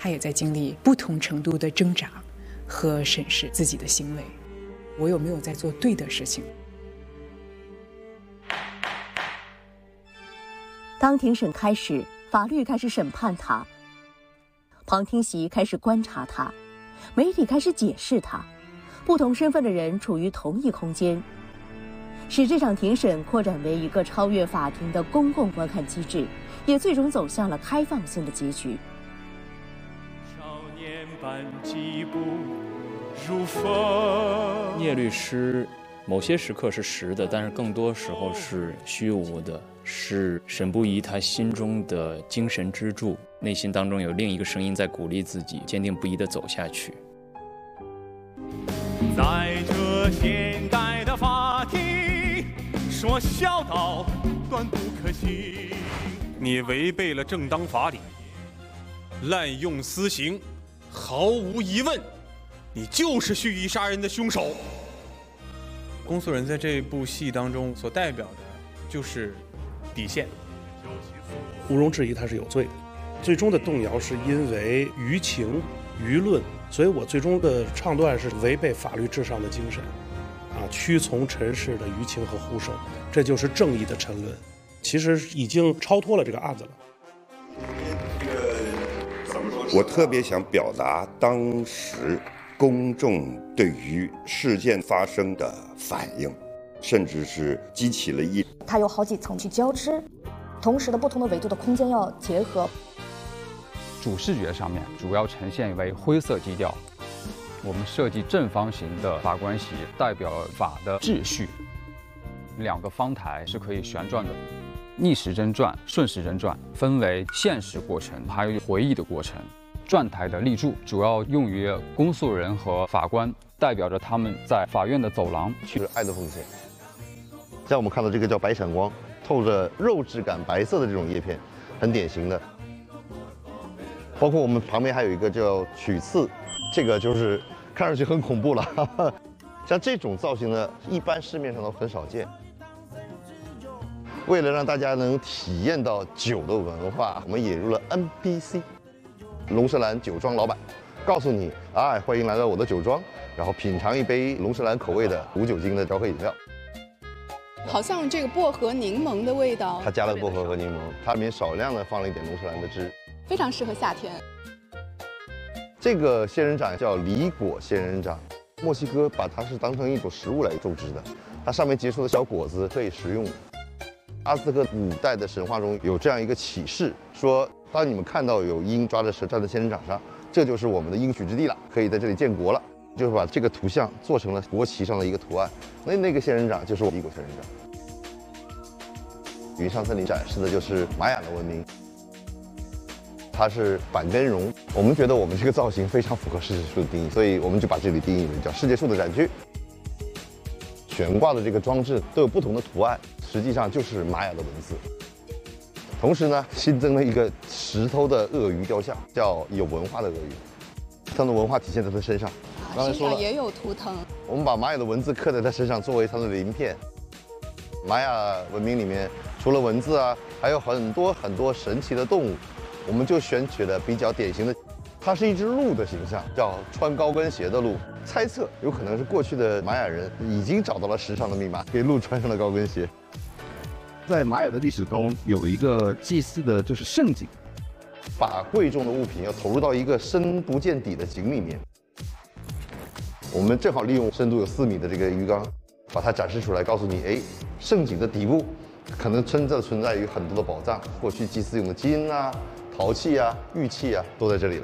他也在经历不同程度的挣扎和审视自己的行为，我有没有在做对的事情。 当庭审开始，法律开始审判他，旁听席开始观察他，媒体开始解释他，不同身份的人处于同一空间，使这场庭审扩展为一个超越法庭的公共观看机制，也最终走向了开放性的结局。 少年般疾步如风。 聂律师某些时刻是实的，但是更多时候是虚无的，是沈不疑他心中的精神支柱，内心当中有另一个声音在鼓励自己坚定不移地走下去。 在这现代的法庭，说孝道断不可行。你违背了正当法理，滥用私刑，毫无疑问，你就是蓄意杀人的凶手。 公诉人在这部戏当中所代表的就是底线， 毋庸置疑他是有罪的。最终的动摇是因为舆情、舆论，所以我最终的唱段是违背法律至上的精神，屈从尘世的舆情和呼声，这就是正义的沉沦。其实已经超脱了这个案子了。 我特别想表达当时公众对于事件发生的反应，甚至是激起了它有好几层去交织，同时的不同的维度的空间要结合。 主视觉上面主要呈现为灰色基调，我们设计正方形的法官席，代表法的秩序。2个方台是可以旋转的，逆时针转、顺时针转，分为现实过程还有回忆的过程。转台的立柱主要用于公诉人和法官，代表着他们在法院的走廊去爱的奉献。像我们看到这个叫白闪光，透着肉质感白色的这种叶片，很典型的。包括我们旁边还有一个叫取次，这个就是看上去很恐怖了。像这种造型呢，一般市面上都很少见。为了让大家能体验到酒的文化，我们引入了 NPC。龙舌兰酒庄老板告诉你，欢迎来到我的酒庄，然后品尝一杯龙舌兰口味的无酒精的调和饮料。 好像这个薄荷柠檬的味道， 它加了薄荷和柠檬，它里面少量的放了一点龙舌兰的汁， 非常适合夏天。 这个仙人掌叫梨果仙人掌，墨西哥把它是当成一种食物来种植的，它上面结出的小果子可以食用。阿兹特克古代的神话中有这样一个启示，说当你们看到有鹰抓着蛇站在仙人掌上，这就是我们的应许之地了，可以在这里建国了。就是把这个图像做成了国旗上的一个图案，那个仙人掌就是梨果仙人掌。云上森林展示的就是玛雅的文明，它是板根绒。我们觉得我们这个造型非常符合世界树的定义，所以我们就把这里定义为叫世界树的展区。悬挂的这个装置都有不同的图案，实际上就是玛雅的文字。同时呢，新增了一个石头的鳄鱼雕像，叫有文化的鳄鱼，它的文化体现在它身上。刚才说了， 也有图腾。 我们把玛雅的文字刻在它身上，作为它的鳞片。玛雅文明里面除了文字还有很多很多神奇的动物，我们就选取了比较典型的。它是一只鹿的形象，叫穿高跟鞋的鹿。猜测有可能是过去的玛雅人已经找到了时尚的密码，给鹿穿上了高跟鞋。 在玛雅的历史中，有一个祭祀的就是圣井， 把贵重的物品要投入到一个深不见底的井里面。我们正好利用深度有4米的这个鱼缸，把它展示出来，告诉你，圣井的底部可能真的存在于很多的宝藏，过去祭祀用的金陶器玉器都在这里了。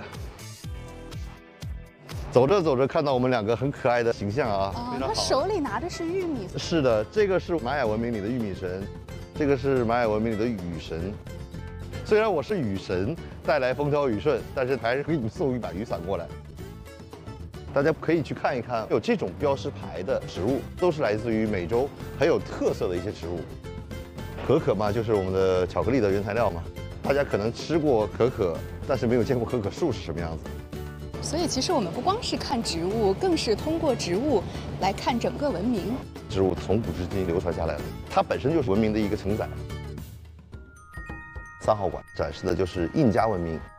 走着走着，看到我们2个很可爱的形象非常好。 他手里拿的是玉米。 是的，这个是玛雅文明里的玉米神，这个是玛雅文明里的雨神。虽然我是雨神，带来风调雨顺，但是还是给你们送一把雨伞过来。大家可以去看一看，有这种标识牌的植物，都是来自于美洲很有特色的一些植物。可可嘛，就是我们的巧克力的原材料嘛。大家可能吃过可可，但是没有见过可可树是什么样子。 所以其实我们不光是看植物，更是通过植物来看整个文明。 植物从古至今流传下来的，它本身就是文明的一个承载。3号馆展示的就是印加文明。